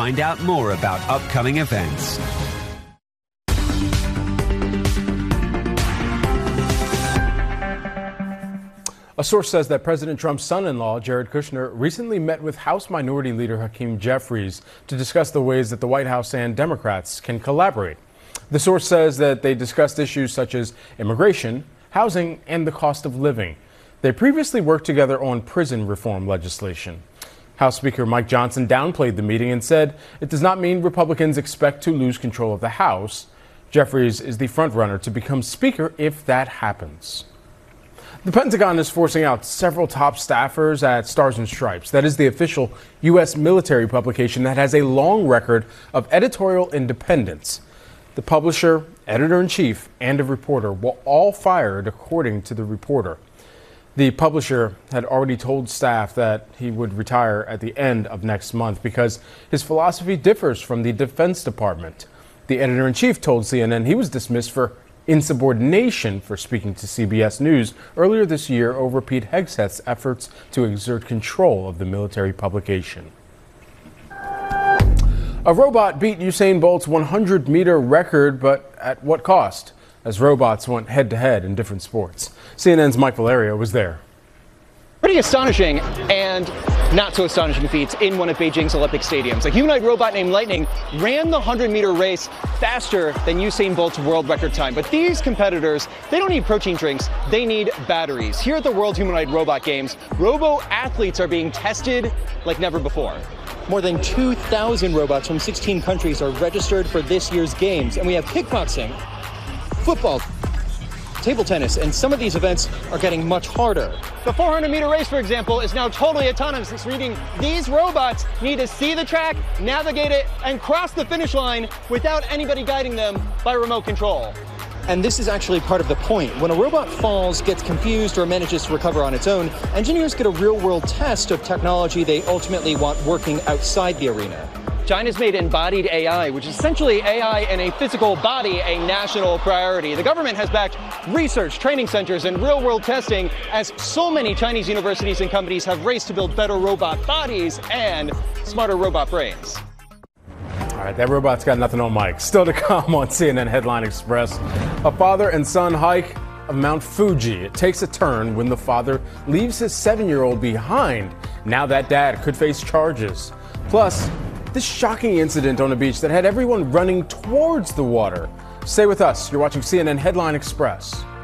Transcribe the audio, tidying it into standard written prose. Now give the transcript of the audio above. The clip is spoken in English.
find out more about upcoming events. A source says that President Trump's son-in-law, Jared Kushner, recently met with House Minority Leader Hakeem Jeffries to discuss the ways that the White House and Democrats can collaborate. The source says that they discussed issues such as immigration, housing, and the cost of living. They previously worked together on prison reform legislation. House Speaker Mike Johnson downplayed the meeting and said it does not mean Republicans expect to lose control of the House. Jeffries is the frontrunner to become Speaker if that happens. The Pentagon is forcing out several top staffers at Stars and Stripes. That is the official U.S. military publication that has a long record of editorial independence. The publisher, editor-in-chief, and a reporter were all fired, according to the reporter. The publisher had already told staff that he would retire at the end of next month because his philosophy differs from the Defense Department. The editor-in-chief told CNN he was dismissed for insubordination for speaking to CBS News earlier this year over Pete Hegseth's efforts to exert control of the military publication. A robot beat Usain Bolt's 100-meter record, but at what cost? As robots went head-to-head in different sports. CNN's Mike Valerio was there. Pretty astonishing and not so astonishing feats in one of Beijing's Olympic stadiums. A humanoid robot named Lightning ran the 100-meter race faster than Usain Bolt's world record time. But these competitors, they don't need protein drinks, they need batteries. Here at the World Humanoid Robot Games, robo-athletes are being tested like never before. More than 2,000 robots from 16 countries are registered for this year's games. And we have kickboxing, football, table tennis, and some of these events are getting much harder. The 400-meter race, for example, is now totally autonomous, meaning these robots need to see the track, navigate it, and cross the finish line without anybody guiding them by remote control. And this is actually part of the point. When a robot falls, gets confused, or manages to recover on its own, engineers get a real-world test of technology they ultimately want working outside the arena. China's made embodied AI, which is essentially AI in a physical body, a national priority. The government has backed research, training centers, and real-world testing as so many Chinese universities and companies have raced to build better robot bodies and smarter robot brains. All right, that robot's got nothing on Mike. Still to come on CNN Headline Express. A father and son hike of Mount Fuji. It takes a turn when the father leaves his 7-year-old behind. Now that dad could face charges. Plus, this shocking incident on a beach that had everyone running towards the water. Stay with us. You're watching CNN Headline Express.